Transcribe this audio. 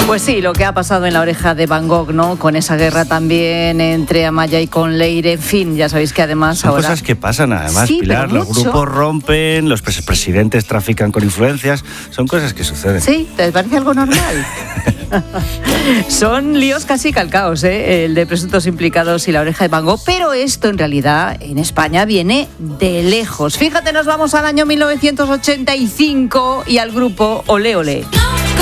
Pues sí, lo que ha pasado en La Oreja de Van Gogh, ¿no? Con esa guerra también entre Amaya y Conleire, en fin, ya sabéis que además son ahora... cosas que pasan además, sí, Pilar, los grupos rompen, los presidentes trafican con influencias, son cosas que suceden. Sí, ¿te parece algo normal? Son líos casi calcaos, el de presuntos implicados y La Oreja de Van Gogh, pero esto en realidad en España viene de lejos. Fíjate, nos vamos al año 1985 y al grupo Olé Olé.